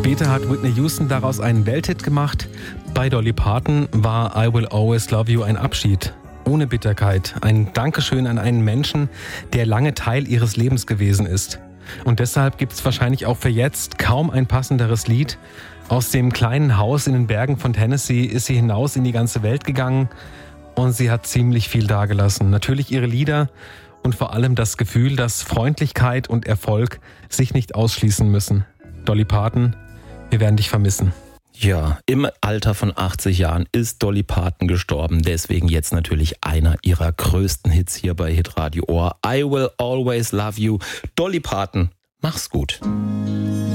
Später hat Whitney Houston daraus einen Welthit gemacht. Bei Dolly Parton war I Will Always Love You ein Abschied. Ohne Bitterkeit. Ein Dankeschön an einen Menschen, der lange Teil ihres Lebens gewesen ist. Und deshalb gibt es wahrscheinlich auch für jetzt kaum ein passenderes Lied. Aus dem kleinen Haus in den Bergen von Tennessee ist sie hinaus in die ganze Welt gegangen und sie hat ziemlich viel dagelassen. Natürlich ihre Lieder und vor allem das Gefühl, dass Freundlichkeit und Erfolg sich nicht ausschließen müssen. Dolly Parton, wir werden dich vermissen. Ja, im Alter von 80 Jahren ist Dolly Parton gestorben. Deswegen jetzt natürlich einer ihrer größten Hits hier bei Hitradio Ohr. I Will Always Love You. Dolly Parton, mach's gut.